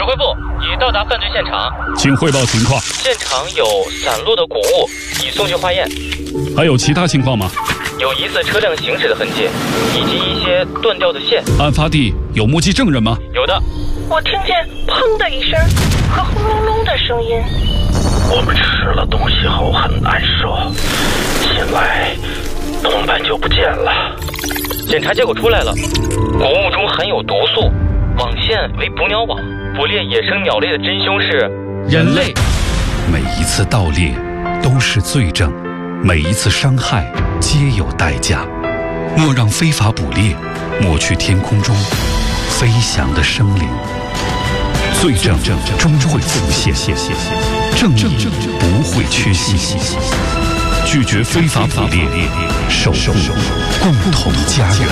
挥部已到达犯罪现场， 请汇报情况。 现场有散落的谷物，已送去化验。 还有其他情况吗？ 有疑似车辆行驶的痕迹，以及一些断掉的线。 案发地有目击证人吗？ 有的。 我听见砰的一声和轰隆隆的声音。 我们吃了东西后很难受，醒来同伴就不见了。 检查结果出来了，谷物中含有毒素，网线为捕鸟网，捕猎野生鸟类的真凶是人类。 每一次盗猎都是罪证，每一次伤害皆有代价。莫让非法捕猎抹去天空中飞翔的生灵。罪证终会浮现，正义不会缺席。拒绝非法捕猎，守护共同家园。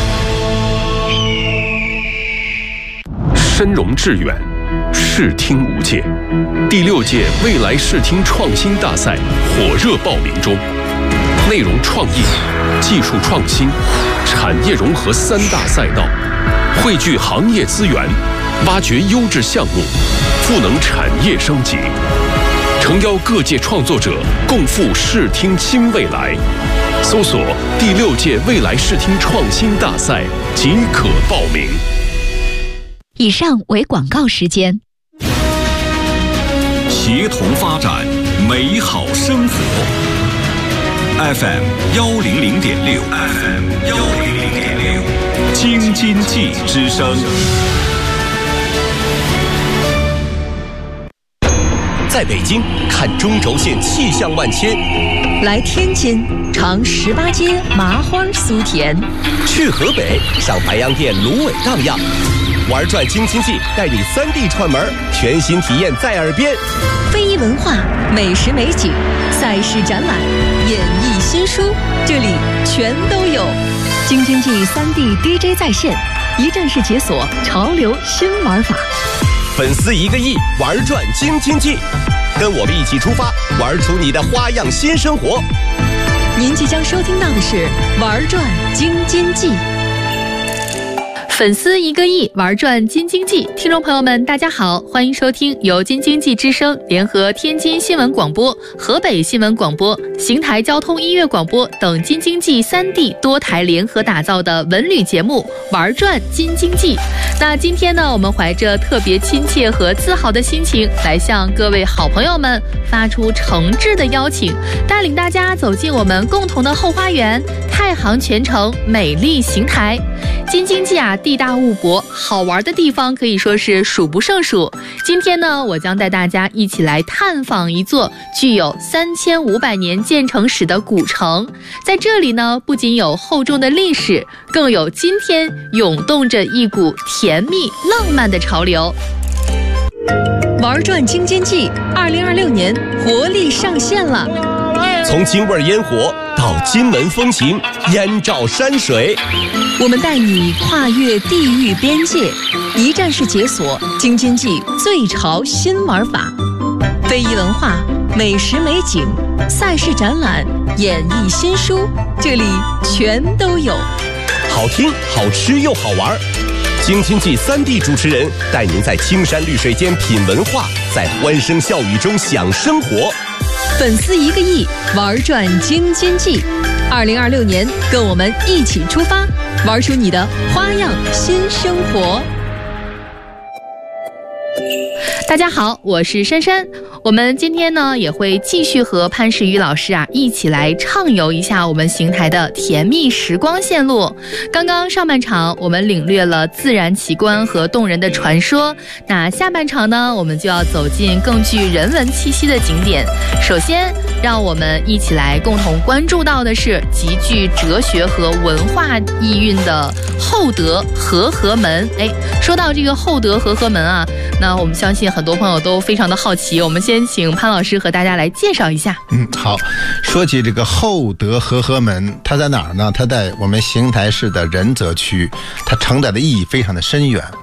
深融致远，视听无界。第6届未来视听创新大赛火热报名中，内容创意、技术创新、产业融合3大赛道，汇聚行业资源，挖掘优质项目，赋能产业升级。诚邀各界创作者共赴视听新未来，搜索第6届未来视听创新大赛即可报名。 以上为广告时间。 协同发展，美好生活。FM 100.6 ，FM 100.6，京津冀之声。 在北京看中轴线气象万千， 来天津尝18街麻花酥甜， 去河北上白洋淀芦苇荡漾，玩转京津冀带你3D 串门，全新体验在耳边。 非遗文化、美食美景、赛事展览、演艺新书，这里全都有。京津冀3D DJ 在线，一站式解锁潮流新玩法。 粉丝1个亿，玩转京津冀，跟我们一起出发，玩出你的花样新生活。 您即将收听到的是玩转京津冀。粉丝1个亿，玩转京津冀。听众朋友们大家好，欢迎收听由京津冀之声联合天津新闻广播、河北新闻广播、邢台交通音乐广播等京津冀3D 多台联合打造的文旅节目玩转京津冀。那今天呢，我们怀着特别亲切和自豪的心情，来向各位好朋友们发出诚挚的邀请，带领大家走进我们共同的后花园——太行泉城美丽邢台。京津冀啊，地大物博，好玩的地方可以说是数不胜数。今天呢，我将带大家一起来探访一座具有3500年建城史的古城。在这里呢，不仅有厚重的历史，更有今天涌动着一股甜蜜浪漫的潮流。玩转京津冀2026年活力上线了， 从京味烟火到金门风情，燕赵山水， 我们带你跨越地域边界，一站式解锁京津冀最潮新玩法。非遗文化、美食美景、赛事展览、演艺新书，这里全都有。 好听、好吃又好玩。京津冀3D 主持人带您在青山绿水间品文化，在欢声笑语中享生活。 粉丝1个亿，玩转京津冀。2026年，跟我们一起出发，玩出你的花样新生活。大家好，我是珊珊。我们今天呢，也会继续和潘世宇老师啊一起来畅游一下我们邢台的甜蜜时光线路。刚刚上半场我们领略了自然奇观和动人的传说，那下半场呢，我们就要走进更具人文气息的景点。首先让我们一起来共同关注到的是极具哲学和文化意蕴的厚德和合门。说到这个厚德和合门啊，那我们相信很多朋友都非常的好奇，我们先请潘老师和大家来介绍一下。 好，说起这个厚德和合门，它在哪儿呢？它在我们邢台市的仁泽区，它承载的意义非常的深远。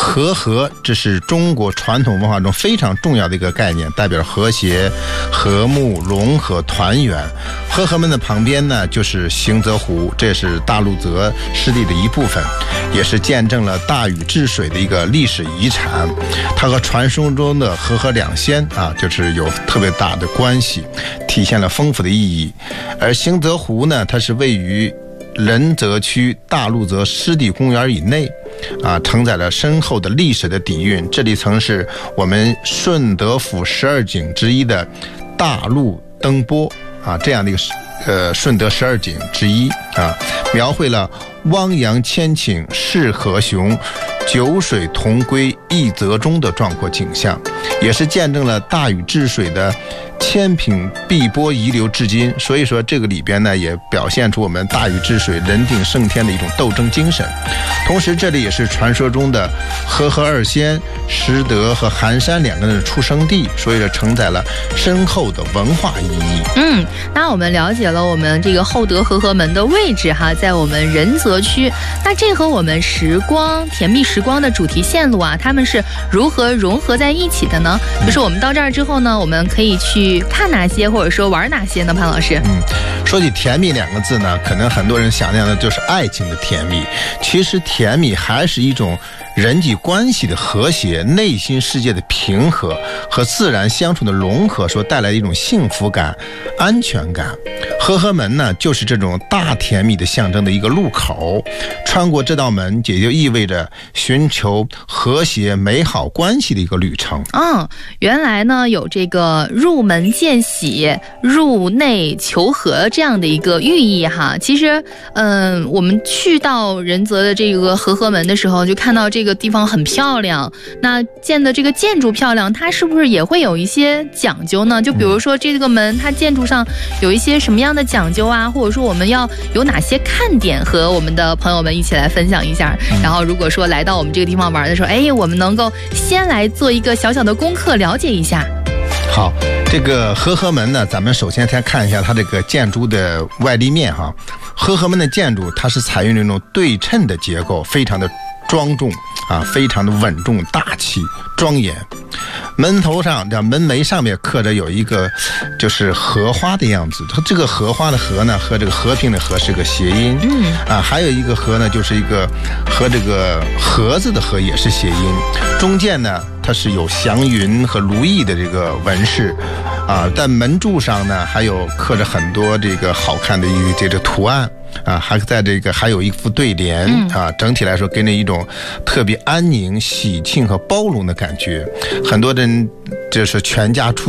和合，这是中国传统文化中非常重要的一个概念，代表和谐、和睦、融合、团圆。和合门的旁边呢，就是行则湖，这也是大陆泽湿地的一部分，也是见证了大禹治水的一个历史遗产。它和传说中的和合两仙就是有特别大的关系，体现了丰富的意义。而行则湖呢，它是位于仁泽区大陆泽湿地公园以内，承载了深厚的历史的底蕴。这里曾是我们顺德府12景之一的大陆灯波这样的一个顺德12景之一描绘了汪洋千顷是河雄，九水同归一泽中的壮阔景象，也是见证了大禹治水的千品碧波遗留至今。所以说这个里边呢，也表现出我们大禹治水人定胜天的一种斗争精神。同时这里也是传说中的和合二仙拾得和寒山两个人的出生地，所以说承载了深厚的文化意义。 那我们了解了我们这个厚德和合门的位置在我们仁泽区。那这和我们时光甜蜜时光的主题线路它们是如何融合在一起的呢？就是我们到这儿之后呢，我们可以去看哪些，或者说玩哪些呢？潘老师， 说起甜蜜两个字呢，可能很多人想象的就是爱情的甜蜜，其实甜蜜还是一种人际关系的和谐、内心世界的平和和自然相处的融合所带来的一种幸福感、安全感。和合门呢，就是这种大甜蜜的象征的一个入口，穿过这道门也就意味着寻求和谐美好关系的一个旅程。 原来呢有这个入门见喜、入内求和这样的一个寓意其实我们去到仁泽的这个和合门的时候，就看到这个地方很漂亮，那建的这个建筑漂亮，它是不是也会有一些讲究呢？就比如说这个门它建筑上有一些什么样的讲究或者说我们要有哪些看点，和我们的朋友们一起来分享一下。然后如果说来到我们这个地方玩的时候，我们能够先来做一个小小的功课，了解一下。 好，这个和合门呢，咱们首先先看一下它这个建筑的外立面和合门的建筑它是采用这种对称的结构，非常的庄重非常的稳重大气庄严。门头上门楣上面刻着有一个就是荷花的样子，它这个荷花的荷呢和这个和平的和是个谐音，还有一个和呢就是一个和这个盒子的和也是谐音，中间呢它是有祥云和如意的这个纹饰在门柱上呢还有刻着很多这个好看的一个这个图案还在这个还有一副对联整体来说给你一种特别安宁、喜庆和包容的感觉。很多人就是全家出